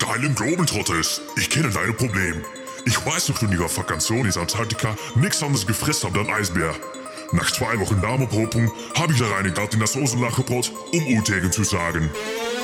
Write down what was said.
geile Globetrotters. Ich kenne dein Problem. Ich weiß noch, du in ihrer Vakantion in Antarktika nichts anderes gefressen habt als Eisbär. Nach 2 Wochen Darmopopung habe ich da reingegangen in das Soßenlacherbrot, um Utegen zu sagen.